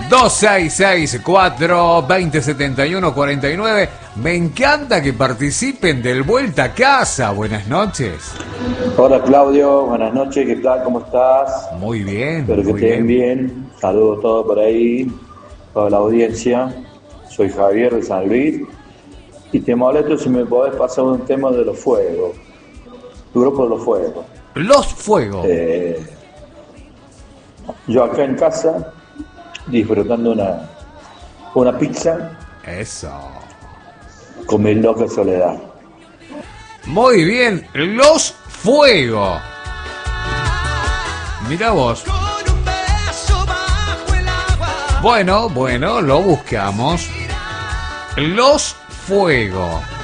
2664-2071-49. Me encanta que participen del Vuelta a Casa. Buenas noches. Hola Claudio, buenas noches, ¿qué tal? ¿Cómo estás? Muy bien. Espero que estén bien. Saludos a todos por ahí, toda la audiencia. Soy Javier de San Luis. Y te molesto si me podés pasar un tema de Los Fuegos. Grupo de Los Fuegos. Los Fuegos. Yo acá en casa, disfrutando una pizza. Eso. Con mi loca soledad. Muy bien, Los Fuegos. Mira vos. Bueno, lo buscamos. Los Fuegos.